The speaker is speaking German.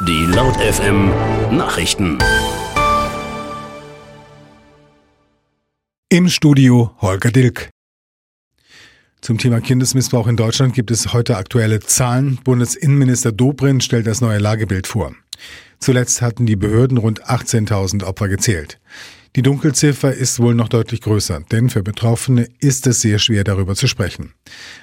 Die Laut FM Nachrichten. Im Studio Holger Dilk. Zum Thema Kindesmissbrauch in Deutschland gibt es heute aktuelle Zahlen. Bundesinnenminister Dobrindt stellt das neue Lagebild vor. Zuletzt hatten die Behörden rund 18.000 Opfer gezählt. Die Dunkelziffer ist wohl noch deutlich größer, denn für Betroffene ist es sehr schwer, darüber zu sprechen.